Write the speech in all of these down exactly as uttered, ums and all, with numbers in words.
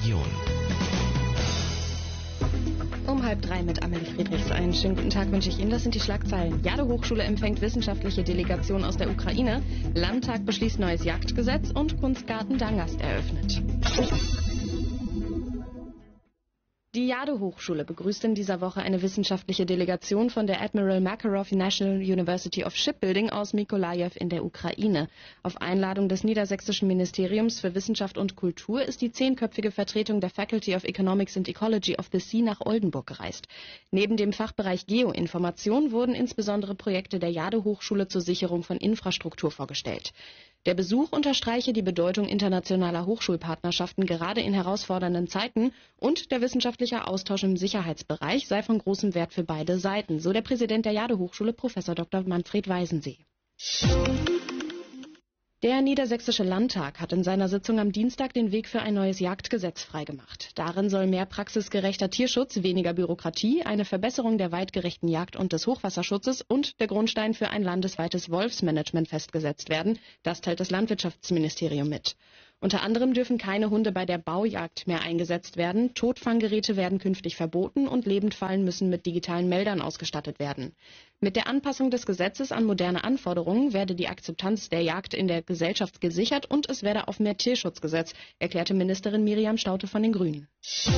Region. Um halb drei mit Amelie Friedrichs. Einen schönen guten Tag wünsche ich Ihnen. Das sind die Schlagzeilen. Jade-Hochschule empfängt wissenschaftliche Delegation aus der Ukraine. Landtag beschließt neues Jagdgesetz und Kunstgarten Dangast eröffnet. Die Jade-Hochschule begrüßt in dieser Woche eine wissenschaftliche Delegation von der Admiral Makarov National University of Shipbuilding aus Mykolajiw in der Ukraine. Auf Einladung des Niedersächsischen Ministeriums für Wissenschaft und Kultur ist die zehnköpfige Vertretung der Faculty of Economics and Ecology of the Sea nach Oldenburg gereist. Neben dem Fachbereich Geoinformation wurden insbesondere Projekte der Jade-Hochschule zur Sicherung von Infrastruktur vorgestellt. Der Besuch unterstreiche die Bedeutung internationaler Hochschulpartnerschaften gerade in herausfordernden Zeiten und der wissenschaftliche Austausch im Sicherheitsbereich sei von großem Wert für beide Seiten, so der Präsident der Jade-Hochschule, Professor Doktor Manfred Weisensee. Der Niedersächsische Landtag hat in seiner Sitzung am Dienstag den Weg für ein neues Jagdgesetz freigemacht. Darin soll mehr praxisgerechter Tierschutz, weniger Bürokratie, eine Verbesserung der weitgerechten Jagd- und des Hochwasserschutzes und der Grundstein für ein landesweites Wolfsmanagement festgesetzt werden. Das teilt das Landwirtschaftsministerium mit. Unter anderem dürfen keine Hunde bei der Baujagd mehr eingesetzt werden, Totfanggeräte werden künftig verboten und Lebendfallen müssen mit digitalen Meldern ausgestattet werden. Mit der Anpassung des Gesetzes an moderne Anforderungen werde die Akzeptanz der Jagd in der Gesellschaft gesichert und es werde auf mehr Tierschutz gesetzt, erklärte Ministerin Miriam Staudte von den Grünen.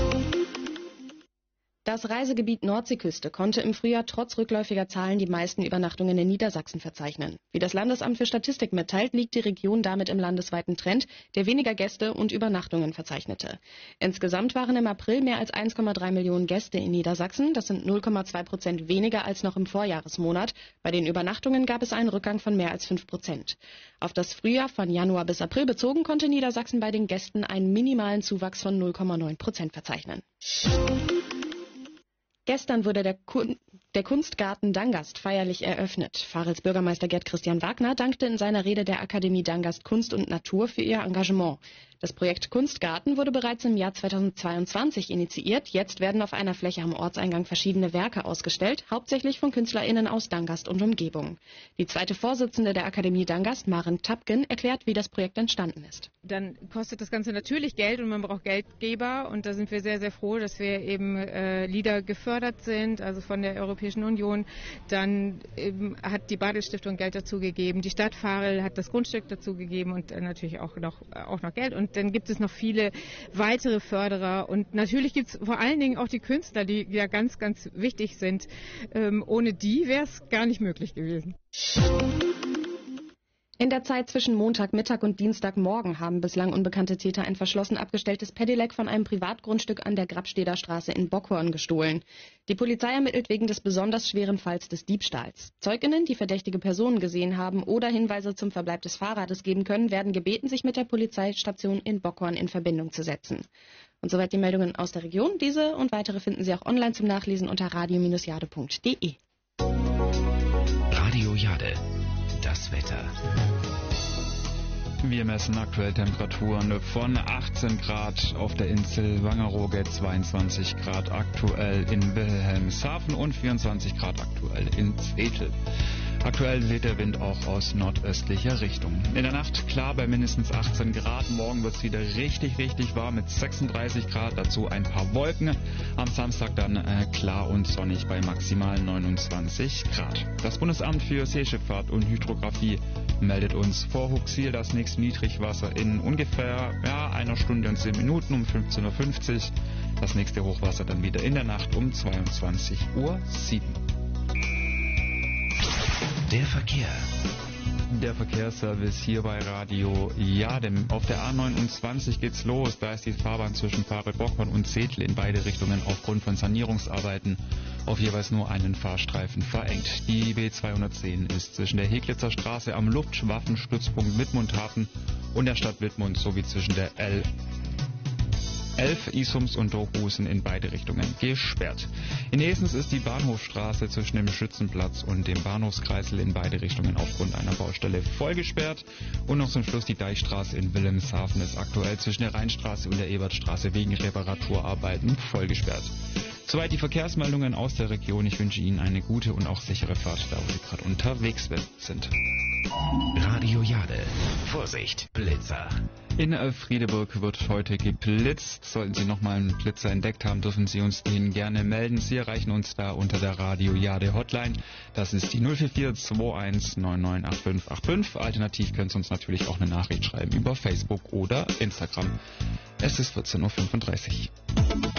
Das Reisegebiet Nordseeküste konnte im Frühjahr trotz rückläufiger Zahlen die meisten Übernachtungen in Niedersachsen verzeichnen. Wie das Landesamt für Statistik mitteilt, liegt die Region damit im landesweiten Trend, der weniger Gäste und Übernachtungen verzeichnete. Insgesamt waren im April mehr als eins Komma drei Millionen Gäste in Niedersachsen. Das sind null Komma zwei Prozent weniger als noch im Vorjahresmonat. Bei den Übernachtungen gab es einen Rückgang von mehr als fünf Prozent. Auf das Frühjahr von Januar bis April bezogen konnte Niedersachsen bei den Gästen einen minimalen Zuwachs von null Komma neun Prozent verzeichnen. Gestern wurde der, Kun- der Kunstgarten Dangast feierlich eröffnet. Varels Bürgermeister Gerd Christian Wagner dankte in seiner Rede der Akademie Dangast Kunst und Natur für ihr Engagement. Das Projekt Kunstgarten wurde bereits im Jahr zweitausendzweiundzwanzig initiiert. Jetzt werden auf einer Fläche am Ortseingang verschiedene Werke ausgestellt, hauptsächlich von KünstlerInnen aus Dangast und Umgebung. Die zweite Vorsitzende der Akademie Dangast, Maren Tapken, erklärt, wie das Projekt entstanden ist. Dann kostet das Ganze natürlich Geld und man braucht Geldgeber und da sind wir sehr, sehr froh, dass wir eben äh, Lieder gefördert sind, also von der Europäischen Union. Dann eben hat die Bartels Stiftung Geld dazu gegeben, die Stadt Varel hat das Grundstück dazu gegeben und äh, natürlich auch noch, äh, auch noch Geld. Und dann gibt es noch viele weitere Förderer und natürlich gibt es vor allen Dingen auch die Künstler, die ja ganz, ganz wichtig sind. Ähm, ohne die wäre es gar nicht möglich gewesen. In der Zeit zwischen Montagmittag und Dienstagmorgen haben bislang unbekannte Täter ein verschlossen abgestelltes Pedelec von einem Privatgrundstück an der Grabsteder Straße in Bockhorn gestohlen. Die Polizei ermittelt wegen des besonders schweren Falls des Diebstahls. ZeugInnen, die verdächtige Personen gesehen haben oder Hinweise zum Verbleib des Fahrrades geben können, werden gebeten, sich mit der Polizeistation in Bockhorn in Verbindung zu setzen. Und soweit die Meldungen aus der Region. Diese und weitere finden Sie auch online zum Nachlesen unter radio Bindestrich jade Punkt de. Radio Jade. Das Wetter. Wir messen aktuell Temperaturen von achtzehn Grad auf der Insel Wangerooge, zweiundzwanzig Grad aktuell in Wilhelmshaven und vierundzwanzig Grad aktuell in Zwetel. Aktuell weht der Wind auch aus nordöstlicher Richtung. In der Nacht klar bei mindestens achtzehn Grad. Morgen wird es wieder richtig, richtig warm mit sechsunddreißig Grad. Dazu ein paar Wolken. Am Samstag dann äh, klar und sonnig bei maximal neunundzwanzig Grad. Das Bundesamt für Seeschifffahrt und Hydrographie meldet uns vor Huxil das nächste Niedrigwasser in ungefähr ja, einer Stunde und zehn Minuten um fünfzehn Uhr fünfzig. Das nächste Hochwasser dann wieder in der Nacht um zweiundzwanzig Uhr sieben. Der Verkehr. Der Verkehrsservice hier bei Radio Jade. Auf der A neunundzwanzig geht's los. Da ist die Fahrbahn zwischen Varel-Bockhorn und Zetel in beide Richtungen aufgrund von Sanierungsarbeiten auf jeweils nur einen Fahrstreifen verengt. Die B zweihundertzehn ist zwischen der Heglitzer Straße am Luftwaffenstützpunkt Wittmundhafen und der Stadt Wittmund sowie zwischen der L elf Isums und Dochhusen in beide Richtungen gesperrt. In Esens ist die Bahnhofstraße zwischen dem Schützenplatz und dem Bahnhofskreisel in beide Richtungen aufgrund einer Baustelle voll gesperrt. Und noch zum Schluss die Deichstraße in Wilhelmshaven ist aktuell zwischen der Rheinstraße und der Ebertstraße wegen Reparaturarbeiten voll gesperrt. Soweit die Verkehrsmeldungen aus der Region. Ich wünsche Ihnen eine gute und auch sichere Fahrt, da wo Sie gerade unterwegs sind. Radio Jade. Vorsicht, Blitzer. In Friedeburg wird heute geblitzt. Sollten Sie nochmal einen Blitzer entdeckt haben, dürfen Sie uns den gerne melden. Sie erreichen uns da unter der Radio Jade Hotline. Das ist die null vier vier zwei eins neun neun acht fünf acht fünf. Alternativ können Sie uns natürlich auch eine Nachricht schreiben über Facebook oder Instagram. Es ist vierzehn Uhr fünfunddreißig.